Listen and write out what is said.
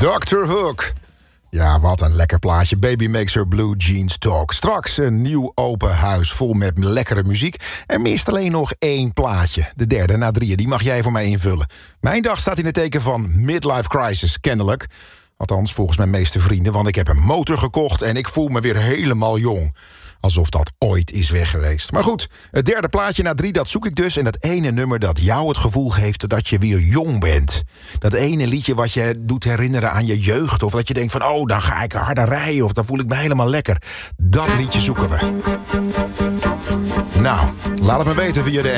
Dr. Hook. Ja, wat een lekker plaatje. Baby Makes Her Blue Jeans Talk. Straks een nieuw open huis vol met lekkere muziek. Er mist alleen nog 1 plaatje. De derde na 3, die mag jij voor mij invullen. Mijn dag staat in het teken van midlife crisis, kennelijk. Althans, volgens mijn meeste vrienden, want ik heb een motor gekocht en ik voel me weer helemaal jong. Alsof dat ooit is weg geweest. Maar goed, het derde plaatje na 3, dat zoek ik dus. En dat ene nummer dat jou het gevoel geeft dat je weer jong bent. Dat ene liedje wat je doet herinneren aan je jeugd. Of dat je denkt van, oh, dan ga ik harder rijden. Of dan voel ik me helemaal lekker. Dat liedje zoeken we. Nou, laat het me weten via de